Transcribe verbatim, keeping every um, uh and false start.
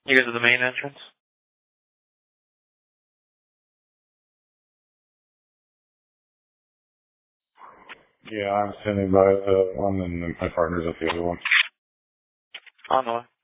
You guys are the main entrance? Yeah, I'm standing by uh, one and my partner's at the other one. On the way.